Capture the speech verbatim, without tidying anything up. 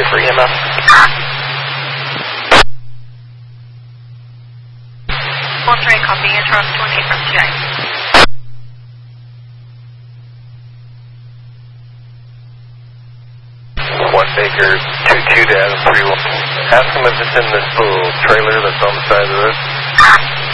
two for E M S. one three, copy. Interrupt twenty from J. one Baker, two two to Adam three one. Ask him if it's in this little trailer that's on the side of the road.